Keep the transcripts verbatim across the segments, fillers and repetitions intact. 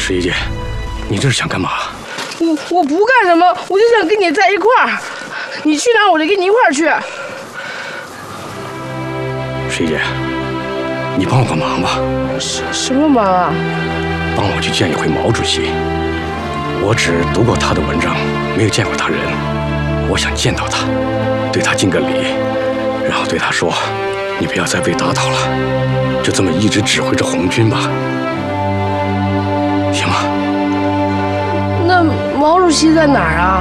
十一姐，你这是想干嘛？ 我我不干什么，我就想跟你在一块儿。你去哪儿，我就跟你一块儿去。 十一姐，你帮我个忙吧。 什什么忙啊？ 帮我去见一回毛主席。我只读过他的文章，没有见过他人。我想见到他，对他敬个礼，然后对他说：“你不要再被打倒了，就这么一直指挥着红军吧，行吗？” 那毛主席在哪儿啊？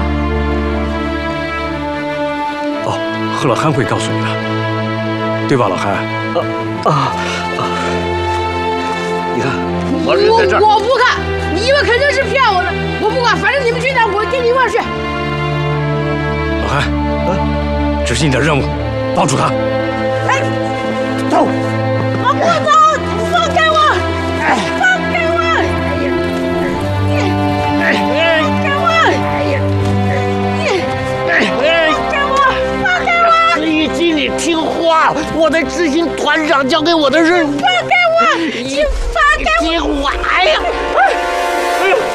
哦，贺老憨会告诉你的，对吧，老憨？ 啊啊啊！你看，毛主席在这儿。 我我不看，你们肯定是骗我的，我不管，反正你们去哪，我跟你一块儿去。 老憨，啊，执行你的任务，抱住他。 哎， 走！ 我不走，放开我！放开我！放开我！放开我！放开我！ 十一经理听话，我的执行团长交给我的任务。 放开我！你放开我！ 听话！哎呀！哎呀！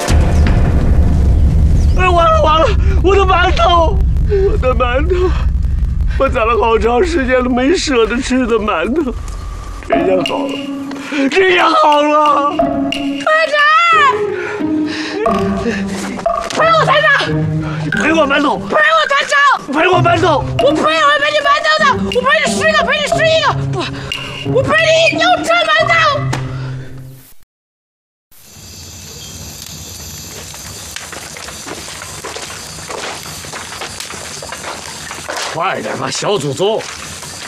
哎，完了完了，我的馒头，我的馒头，我攒了好长时间都没舍得吃的馒头，这下好了，这下好了。 团长，赔我团长！ 你赔我馒头！ 赔我团长！ 赔我馒头！ 我赔我赔你馒头的，我赔你十个，赔你十一个，不，我赔你一牛车馒头。 快点把小组走，